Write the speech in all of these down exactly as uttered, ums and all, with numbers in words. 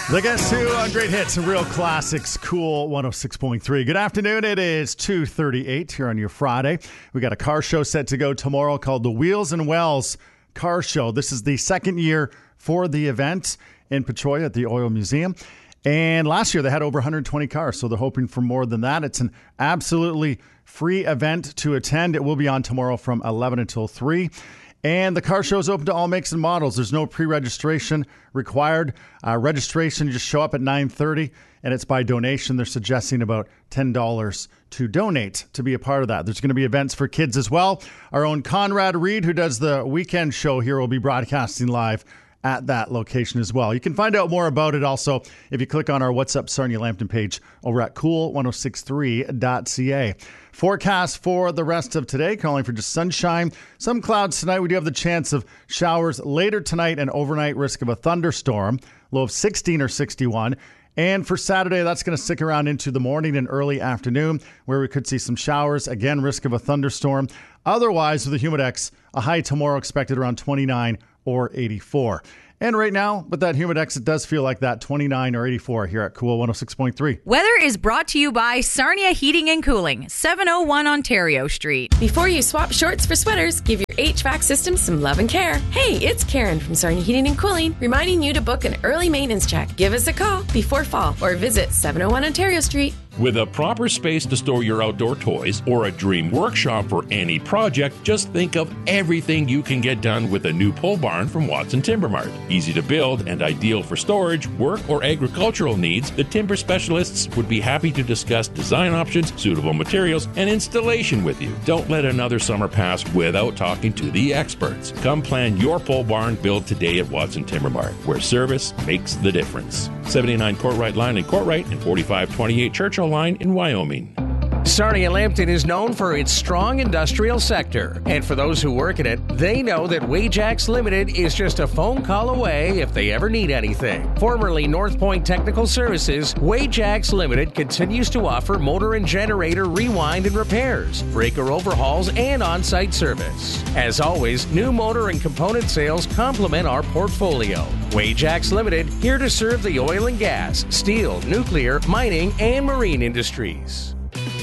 The Guess Who on Great Hits and Real Classics, Cool one oh six point three. Good afternoon. It is two thirty-eight here on your Friday. We got a car show set to go tomorrow called the Wheels and Wells Car Show. This is the second year for the event in Petrolia at the Oil Museum. And last year they had over one hundred twenty cars, so they're hoping for more than that. It's an absolutely free event to attend. It will be on tomorrow from eleven until three. And the car show is open to all makes and models. There's no pre-registration required. Uh, registration, you just show up at nine thirty, and it's by donation. They're suggesting about ten dollars to donate to be a part of that. There's going to be events for kids as well. Our own Conrad Reed, who does the weekend show here, will be broadcasting live at that location as well. You can find out more about it also if you click on our What's Up Sarnia Lambton page over at cool ten sixty-three dot c a. Forecast for the rest of today, calling for just sunshine. Some clouds tonight. We do have the chance of showers later tonight and overnight, risk of a thunderstorm. Low of sixteen or sixty-one. And for Saturday, that's going to stick around into the morning and early afternoon, where we could see some showers. Again, risk of a thunderstorm. Otherwise, with the Humidex, a high tomorrow expected around twenty-nine or eighty-four. And right now, with that Humidex, it does feel like that twenty-nine or eighty-four here at Cool one oh six point three. Weather is brought to you by Sarnia Heating and Cooling, seven oh one Ontario Street. Before you swap shorts for sweaters, give your H V A C system some love and care. Hey, it's Karen from Sarnia Heating and Cooling, reminding you to book an early maintenance check. Give us a call before fall or visit seven oh one Ontario Street. With a proper space to store your outdoor toys or a dream workshop for any project, just think of everything you can get done with a new pole barn from Watson Timber Mart. Easy to build and ideal for storage, work, or agricultural needs, the timber specialists would be happy to discuss design options, suitable materials, and installation with you. Don't let another summer pass without talking to the experts. Come plan your pole barn build today at Watson Timber Mart, where service makes the difference. seventy-nine Courtright Line in Courtright and forty-five twenty-eight Churchill Line in Wyoming. Sarnia Lambton is known for its strong industrial sector. And for those who work in it, they know that Wajax Limited is just a phone call away if they ever need anything. Formerly North Point Technical Services, Wajax Limited continues to offer motor and generator rewind and repairs, breaker overhauls, and on-site service. As always, new motor and component sales complement our portfolio. Wajax Limited, here to serve the oil and gas, steel, nuclear, mining, and marine industries.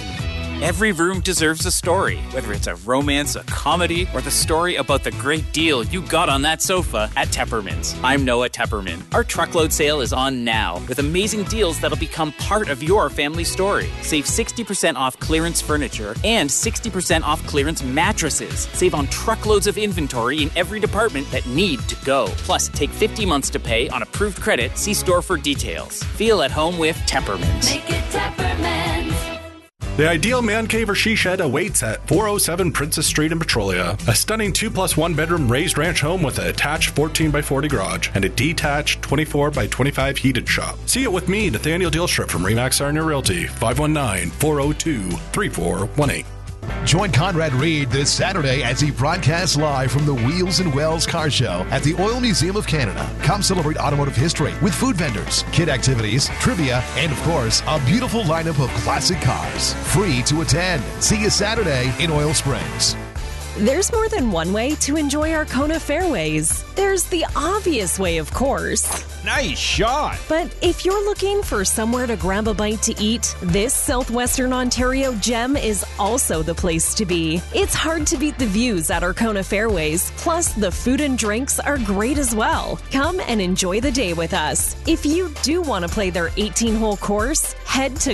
Every room deserves a story, whether it's a romance, a comedy, or the story about the great deal you got on that sofa at Tepperman's. I'm Noah Tepperman. Our truckload sale is on now with amazing deals that'll become part of your family story. Save sixty percent off clearance furniture and sixty percent off clearance mattresses. Save on truckloads of inventory in every department that need to go. Plus, take fifty months to pay on approved credit. See store for details. Feel at home with Tepperman's. Make it Tepperman's. The ideal man cave or she shed awaits at four oh seven Princess Street in Petrolia. A stunning two plus one bedroom raised ranch home with an attached fourteen by forty garage and a detached twenty-four by twenty-five heated shop. See it with me, Nathaniel Dilstrip from Remax Sarnia Realty, five one nine, four oh two, three four one eight. Join Conrad Reed this Saturday as he broadcasts live from the Wheels and Wells Car Show at the Oil Museum of Canada. Come celebrate automotive history with food vendors, kid activities, trivia, and of course, a beautiful lineup of classic cars. Free to attend. See you Saturday in Oil Springs. There's more than one way to enjoy Arkona Fairways. There's the obvious way, of course. Nice shot! But if you're looking for somewhere to grab a bite to eat, this Southwestern Ontario gem is also the place to be. It's hard to beat the views at Arkona Fairways, plus the food and drinks are great as well. Come and enjoy the day with us. If you do want to play their eighteen-hole course, head to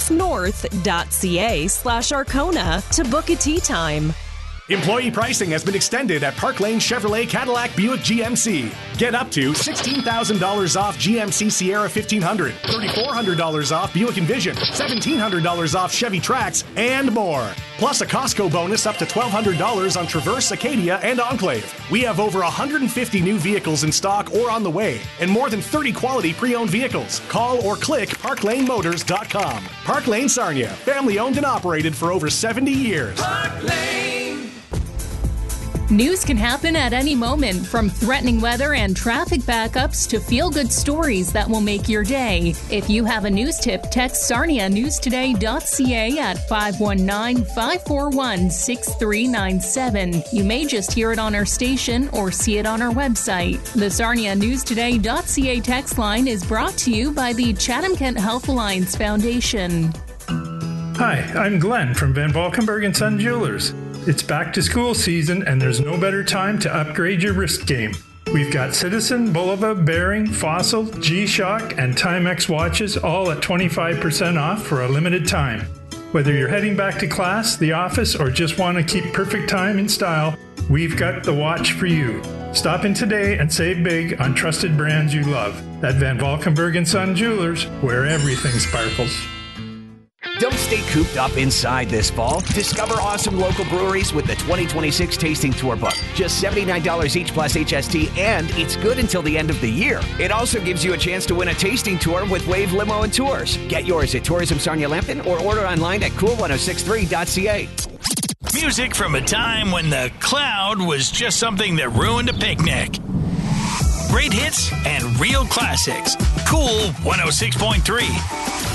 golfnorth.ca slash Arkona to book a tee time. Employee pricing has been extended at Park Lane Chevrolet Cadillac Buick G M C. Get up to sixteen thousand dollars off G M C Sierra fifteen hundred, three thousand four hundred dollars off Buick Envision, seventeen hundred dollars off Chevy Trax, and more. Plus a Costco bonus up to twelve hundred dollars on Traverse, Acadia, and Enclave. We have over one hundred fifty new vehicles in stock or on the way, and more than thirty quality pre-owned vehicles. Call or click park lane motors dot com. Park Lane Sarnia, family owned and operated for over seventy years. Park Lane. News can happen at any moment, from threatening weather and traffic backups to feel-good stories that will make your day. If you have a news tip, text sarnia news today dot c a at five one nine, five four one, six three nine seven. You may just hear it on our station or see it on our website. The sarnia news today dot c a text line is brought to you by the Chatham-Kent Health Alliance Foundation. Hi, I'm Glenn from Van Valkenburg and Son Jewelers. It's back to school season, and there's no better time to upgrade your wrist game. We've got Citizen, Bulova, Bearing, Fossil, G-Shock, and Timex watches all at twenty-five percent off for a limited time. Whether you're heading back to class, the office, or just want to keep perfect time in style, we've got the watch for you. Stop in today and save big on trusted brands you love. At Van Valkenburg and Son Jewelers, where everything sparkles. Don't stay cooped up inside this fall. Discover awesome local breweries with the twenty twenty-six Tasting Tour book. Just seventy-nine dollars each plus H S T, and it's good until the end of the year. It also gives you a chance to win a tasting tour with Wave Limo and Tours. Get yours at Tourism Sarnia Lambton or order online at cool ten sixty-three dot c a. Music from a time when the cloud was just something that ruined a picnic. Great hits and real classics. Cool one oh six point three.